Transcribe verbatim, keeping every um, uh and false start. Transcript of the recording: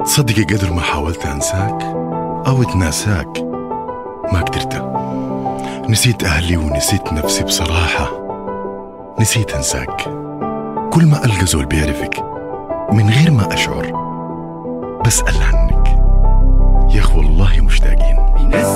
صدقي قدر ما حاولت أنساك أو أتناساك ما قدرت. نسيت أهلي ونسيت نفسي بصراحة، نسيت أنساك. كل ما ألقى زول بيعرفك من غير ما أشعر بسأل عنك، يا أخ والله مشتاقين.